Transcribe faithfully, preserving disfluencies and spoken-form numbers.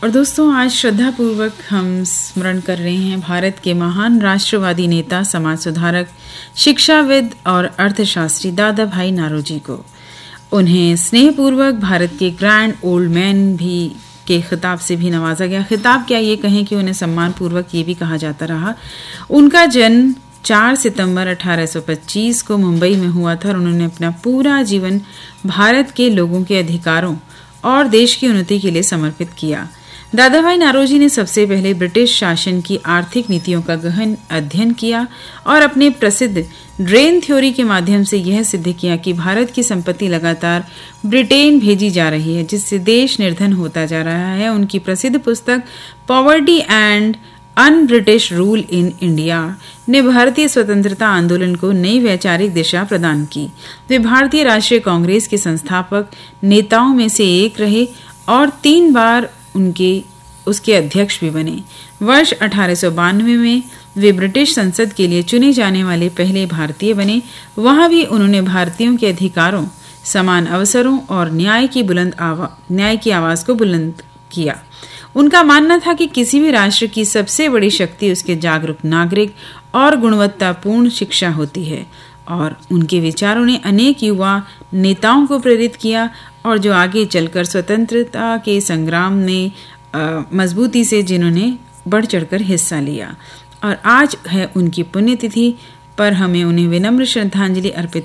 और दोस्तों, आज श्रद्धापूर्वक हम स्मरण कर रहे हैं भारत के महान राष्ट्रवादी नेता, समाज सुधारक, शिक्षाविद और अर्थशास्त्री दादा भाई नारोजी को। उन्हें स्नेहपूर्वक भारत के ग्रैंड ओल्ड मैन भी के खिताब से भी नवाजा गया। खिताब क्या, ये कहें कि उन्हें सम्मानपूर्वक ये भी कहा जाता रहा। उनका जन्म चार सितंबर अठारह सौ पच्चीस को मुंबई में हुआ था और उन्होंने अपना पूरा जीवन भारत के लोगों के अधिकारों और देश की उन्नति के लिए समर्पित किया। दादा भाई नारोजी ने सबसे पहले ब्रिटिश शासन की आर्थिक नीतियों का गहन अध्ययन किया और अपने प्रसिद्ध ड्रेन थ्योरी के माध्यम से यह सिद्ध किया कि भारत की संपत्ति लगातार ब्रिटेन भेजी जा रही है, जिससे देश निर्धन होता जा रहा है। उनकी प्रसिद्ध पुस्तक poverty and un British rule in India ने भारतीय स्वतंत्रता आंदोलन को नई वैचारिक दिशा प्रदान की। वे भारतीय राष्ट्रीय कांग्रेस के संस्थापक नेताओं में से एक रहे और तीन बार उनके उसके अध्यक्ष भी बने। वर्ष अठारह सौ बानवे में वे ब्रिटिश संसद के लिए चुने जाने वाले पहले भारतीय बने। वहां भी उन्होंने भारतीयों के अधिकारों, समान अवसरों और न्याय की बुलंद आवा, न्याय की आवाज को बुलंद किया। उनका मानना था कि किसी भी राष्ट्र की सबसे बड़ी शक्ति उसके जागरूक नागरिक और गुणवत्तापूर्ण शिक्षा होती है, और उनके विचारों ने अनेक युवा नेताओं को प्रेरित किया और जो आगे चलकर स्वतंत्रता के संग्राम में मजबूती से जिन्होंने बढ़ चढ़कर हिस्सा लिया। और आज है उनकी पुण्यतिथि, पर हमें उन्हें विनम्र श्रद्धांजलि अर्पित